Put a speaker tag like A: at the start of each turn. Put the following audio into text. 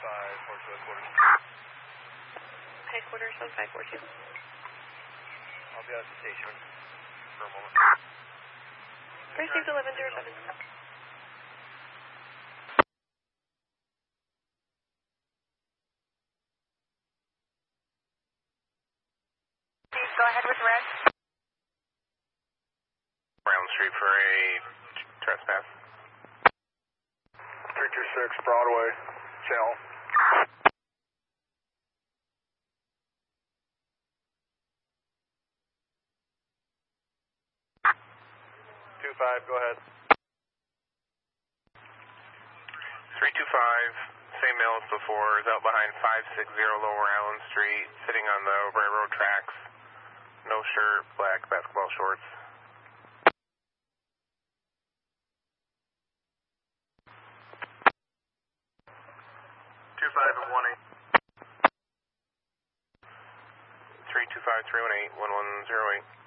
A: Headquarters 1542.
B: I'll be at the station for a moment.
A: Received 1107.
C: Go ahead with red.
D: Brown Street for a trespass.
B: 326 Broadway, channel. 25, go ahead.
D: 325, same mail as before, is out behind 560 Lower Allen Street, sitting on the railroad tracks. No shirt, black basketball shorts.
B: 25 and 18.
D: 325 318 1108.